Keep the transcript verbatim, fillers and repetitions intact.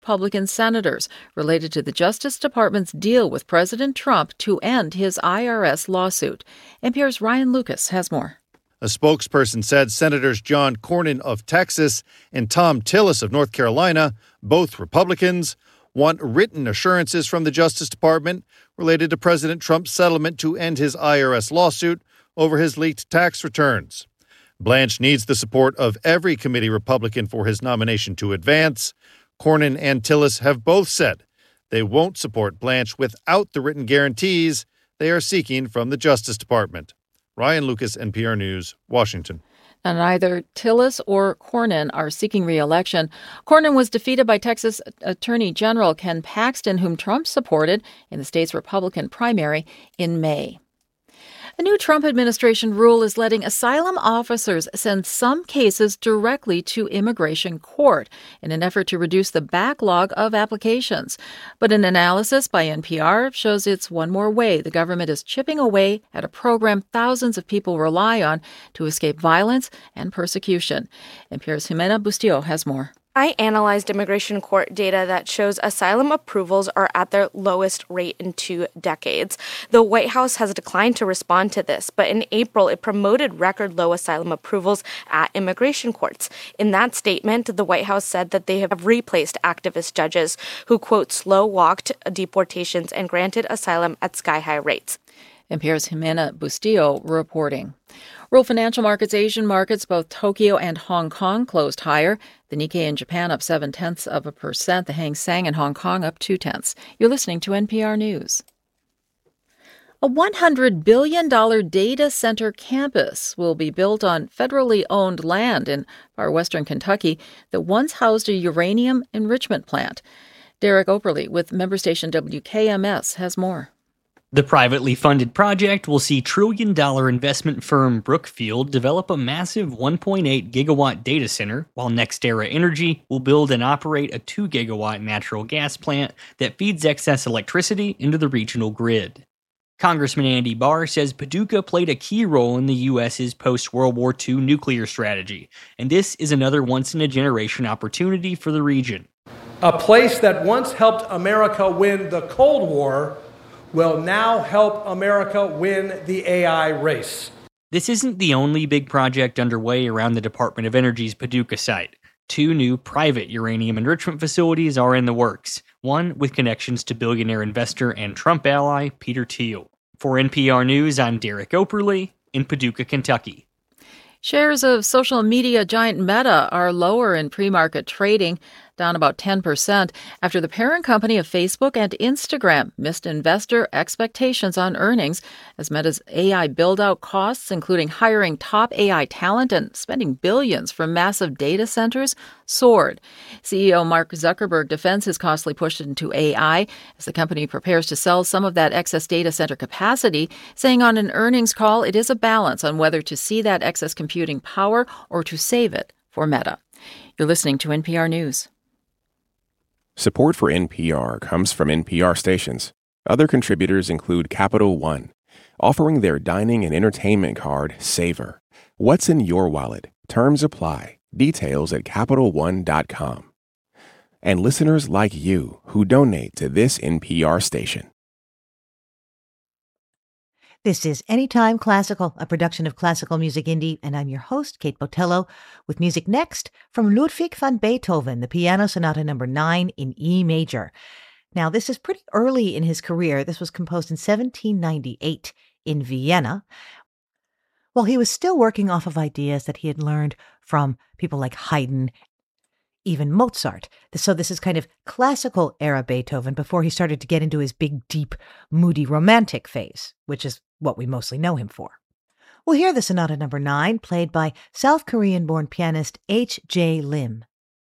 Republican senators related to the Justice Department's deal with President Trump to end his I R S lawsuit. N P R's Ryan Lucas has more. A spokesperson said Senators John Cornyn of Texas and Thom Tillis of North Carolina, both Republicans, want written assurances from the Justice Department related to President Trump's settlement to end his I R S lawsuit over his leaked tax returns. Blanche needs the support of every committee Republican for his nomination to advance. Cornyn and Tillis have both said they won't support Blanche without the written guarantees they are seeking from the Justice Department. Ryan Lucas, N P R News, Washington. And neither Tillis or Cornyn are seeking re-election. Cornyn was defeated by Texas Attorney General Ken Paxton, whom Trump supported in the state's Republican primary in May. A new Trump administration rule is letting asylum officers send some cases directly to immigration court in an effort to reduce the backlog of applications. But an analysis by N P R shows it's one more way the government is chipping away at a program thousands of people rely on to escape violence and persecution. N P R's Jimena Bustillo has more. I analyzed immigration court data that shows asylum approvals are at their lowest rate in two decades. The White House has declined to respond to this, but in April, it promoted record low asylum approvals at immigration courts. In that statement, the White House said that they have replaced activist judges who, quote, slow-walked deportations and granted asylum at sky-high rates. N P R's Jimena Bustillo reporting. World financial markets, Asian markets, both Tokyo and Hong Kong closed higher. The Nikkei in Japan up seven-tenths of a percent. The Hang Seng in Hong Kong up two-tenths. You're listening to N P R News. A one hundred billion dollars data center campus will be built on federally owned land in far western Kentucky that once housed a uranium enrichment plant. Derek Operly with member station W K M S has more. The privately funded project will see trillion-dollar investment firm Brookfield develop a massive one point eight gigawatt data center, while NextEra Energy will build and operate a two gigawatt natural gas plant that feeds excess electricity into the regional grid. Congressman Andy Barr says Paducah played a key role in the U S's post-World War Two nuclear strategy, and this is another once-in-a-generation opportunity for the region. A place that once helped America win the Cold War will now help America win the A I race. This isn't the only big project underway around the Department of Energy's Paducah site. Two new private uranium enrichment facilities are in the works, one with connections to billionaire investor and Trump ally Peter Thiel. For N P R News, I'm Derek Operly in Paducah, Kentucky. Shares of social media giant Meta are lower in pre-market trading, down about ten percent, after the parent company of Facebook and Instagram missed investor expectations on earnings as Meta's A I build-out costs, including hiring top A I talent and spending billions for massive data centers, soared. C E O Mark Zuckerberg defends his costly push into A I as the company prepares to sell some of that excess data center capacity, saying on an earnings call it is a balance on whether to see that excess computing power or to save it for Meta. You're listening to N P R News. Support for N P R comes from N P R stations. Other contributors include Capital One, offering their dining and entertainment card, Savor. What's in your wallet? Terms apply. Details at Capital One dot com. And listeners like you who donate to this N P R station. This is Anytime Classical, a production of Classical Music Indie, and I'm your host, Kate Botello, with music next from Ludwig van Beethoven, the Piano Sonata number nine in E major. Now, this is pretty early in his career. This was composed in seventeen ninety-eight in Vienna, while he was still working off of ideas that he had learned from people like Haydn, even Mozart. So this is kind of classical era Beethoven before he started to get into his big, deep, moody romantic phase, which is what we mostly know him for. We'll hear the Sonata number nine, played by South Korean-born pianist H J Lim.